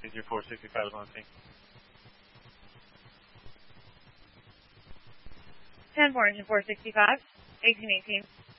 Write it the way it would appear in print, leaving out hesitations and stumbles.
Is your 465 is on sync. 10-4, engine 465, 1818.